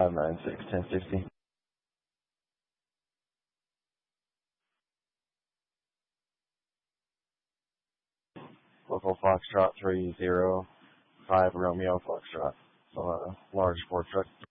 596-1060. Local Foxtrot 305 Romeo Foxtrot. So, large Ford truck.